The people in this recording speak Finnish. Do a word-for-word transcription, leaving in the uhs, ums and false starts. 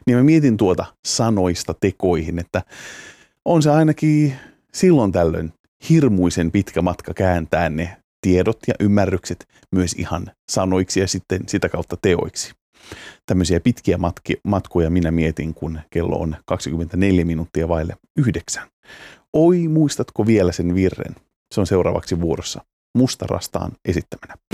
Niin mä mietin tuota sanoista tekoihin, että on se ainakin silloin tällöin hirmuisen pitkä matka kääntää ne tiedot ja ymmärrykset myös ihan sanoiksi ja sitten sitä kautta teoiksi. Tämmöisiä pitkiä matki, matkoja minä mietin, kun kello on kaksikymmentäneljä minuuttia vaille yhdeksän. Oi, muistatko vielä sen virren? Se on seuraavaksi vuorossa Musta Rastaan esittämänä.